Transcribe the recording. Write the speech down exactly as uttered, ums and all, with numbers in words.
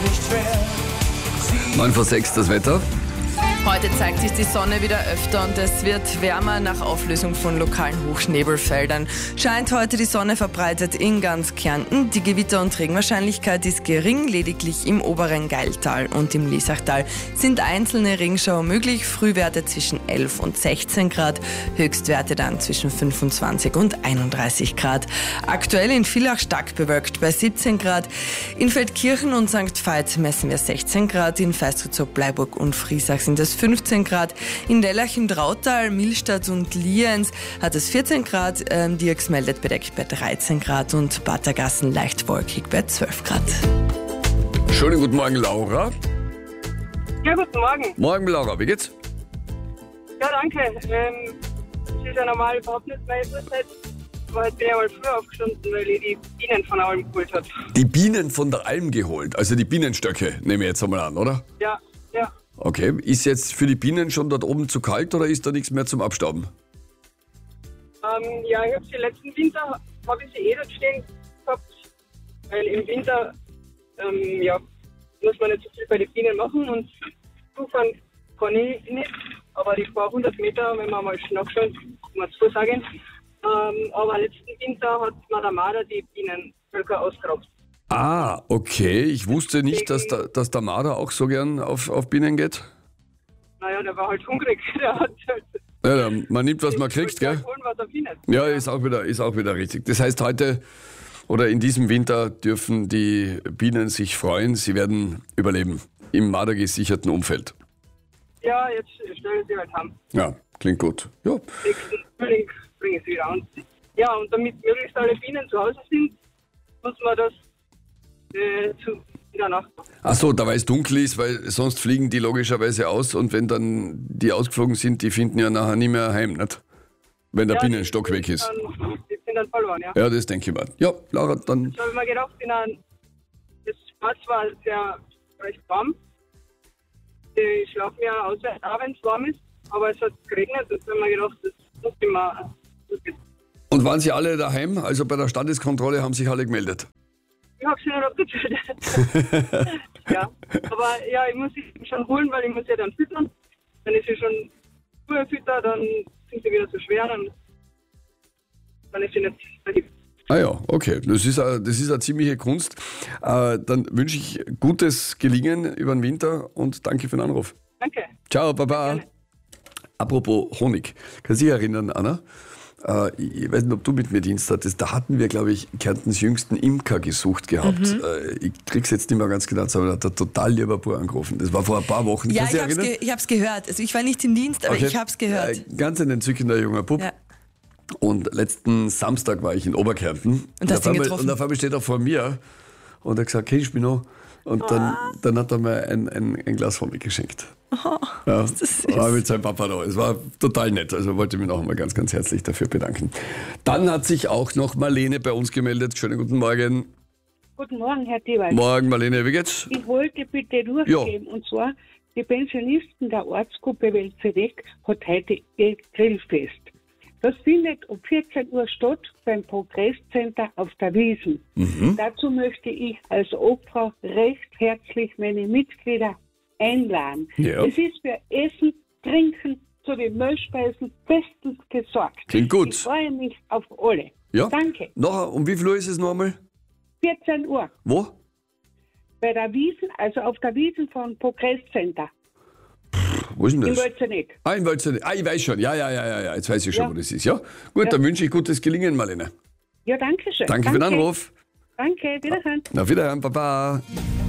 neun vor sechs das Wetter. Heute zeigt sich die Sonne wieder öfter und es wird wärmer nach Auflösung von lokalen Hochschneebelfeldern. Scheint heute die Sonne verbreitet in ganz Kärnten. Die Gewitter- und Regenwahrscheinlichkeit ist gering, lediglich im oberen Gailtal und im Liesachtal sind einzelne Regenschauer möglich. Frühwerte zwischen elf und sechzehn Grad, Höchstwerte dann zwischen fünfundzwanzig und einunddreißig Grad. Aktuell in Villach stark bewölkt bei siebzehn Grad. In Feldkirchen und Sankt Veit messen wir sechzehn Grad, in Feistrizog, Bleiburg und Friesach sind es fünfzehn Grad. In Lellach im Drautal, Millstatt und Lienz hat es vierzehn Grad. Ähm, Dirks meldet bedeckt bei dreizehn Grad und Battergassen leicht wolkig bei zwölf Grad. Schönen guten Morgen, Laura. Ja, guten Morgen. Morgen, Laura, wie geht's? Ja, danke. Ähm, es ist ja normal überhaupt nicht meine Uhrzeit. Aber heute bin ich einmal früher aufgestanden, weil ich die Bienen von der Alm geholt habe. Die Bienen von der Alm geholt, also die Bienenstöcke, nehme ich jetzt einmal an, oder? Ja, ja. Okay, ist jetzt für die Bienen schon dort oben zu kalt oder ist da nichts mehr zum Abstauben? Ähm, ja, ich habe sie letzten Winter, habe ich sie eh dort stehen gehabt, weil im Winter, ähm, ja, muss man nicht so viel bei den Bienen machen und zufahren kann ich nicht, aber die paar hundert Meter, wenn man mal nachschauen, kann man es so sagen. Ähm, aber letzten Winter hat mir der Marder die Bienenvölker ausgeraubt. Ah, okay. Ich wusste nicht, dass, da, dass der Marder auch so gern auf, auf Bienen geht. Naja, der war halt hungrig. Der hat halt Ja, man nimmt, was man kriegt, gell? holen, was er findet. Ja, ist auch wieder, ist auch wieder richtig. Das heißt, heute oder in diesem Winter dürfen die Bienen sich freuen. Sie werden überleben im mardergesicherten Umfeld. Ja, jetzt stellen sie halt heim. Ja, klingt gut. Ja. Nächsten Frühling bringen sie wieder an. Ja, und damit möglichst alle Bienen zu Hause sind, muss man das äh, zu, in der Nacht machen. Ach so, da weil es dunkel ist, weil sonst fliegen die logischerweise aus und wenn dann die ausgeflogen sind, die finden ja nachher nicht mehr heim, nicht? Wenn der Ja, Bienenstock die weg ist. Dann, die sind dann verloren, ja. Ja, das denke ich mal. Ja, Laura, dann. Da habe ich mir gedacht, in ein, das war zwar sehr recht warm. Ich schlafe mir auswärts auch, wenn es warm ist, aber es hat geregnet und da habe ich mir gedacht, das muss ich mal. Und waren Sie alle daheim? Also bei der Standeskontrolle haben sich alle gemeldet? Ich habe sie noch abgetötet. Ja, aber ja, ich muss sie schon holen, weil ich muss sie dann füttern. Wenn ich sie schon früher fütter, dann sind sie wieder so schwer, dann, dann ist sie nicht verliebt. Ah ja, okay. Das ist eine, das ist eine ziemliche Kunst. Äh, dann wünsche ich gutes Gelingen über den Winter und danke für den Anruf. Danke. Ciao, Baba. Gerne. Apropos Honig. Kannst du dich erinnern, Anna? Äh, ich weiß nicht, ob du mit mir Dienst hattest. Da hatten wir, glaube ich, Kärntens jüngsten Imker gesucht gehabt. Mhm. Äh, ich krieg's jetzt nicht mehr ganz genau, aber da hat er total lieber Bauer angerufen. Das war vor ein paar Wochen. Ja, Kannst du ich dich habe erinnern? es ge- gehört. Also ich war nicht im Dienst, aber Okay. ich habe es gehört. Äh, ganz ein entzückender junger Bub. Ja. Und letzten Samstag war ich in Oberkärnten. Und hast auf ihn einmal, getroffen? und auf einmal steht er vor mir und hat gesagt, kennst du mich noch? Und dann, dann hat er mir ein, ein, ein Glas Honig geschenkt. Oh, Ja, ist das süß. war mit seinem Papa da. Es war total nett. Also wollte mich noch einmal ganz, ganz herzlich dafür bedanken. Dann hat sich auch noch Marlene bei uns gemeldet. Schönen guten Morgen. Guten Morgen, Herr Dewald. Morgen, Marlene, wie geht's? Ich wollte bitte durchgeben, und zwar die Pensionisten der Ortsgruppe Welzereck hat heute ihr Grillfest. Das findet um vierzehn Uhr statt beim Progresscenter auf der Wiesn. Mhm. Dazu möchte ich als Obfrau recht herzlich meine Mitglieder einladen. Ja. Es ist für Essen, Trinken sowie Mehlspeisen bestens gesorgt. Klingt gut. Ich freue mich auf alle. Ja. Danke. Noch, um wie viel Uhr ist es noch einmal? vierzehn Uhr. Wo? Bei der Wiesn, also auf der Wiesn vom Progresscenter. Wo ist denn In das? Wölzerneck. Ah, in Wölzerneck. Ah, ich weiß schon. Ja, ja, ja, ja, ja. Jetzt weiß ich schon, Ja. wo das ist. Ja? Gut, dann wünsche ich gutes Gelingen, Marlene. Ja, danke schön. Danke für den Anruf. Danke, wiederhören. Na, wiederhören, Baba.